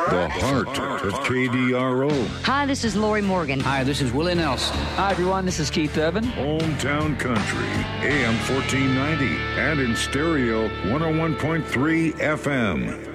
The heart of KDRO. Hi, this is Lori Morgan. Hi, this is Willie Nelson. Hi, everyone. This is Keith Urban. Hometown Country, AM 1490, and in stereo 101.3 FM.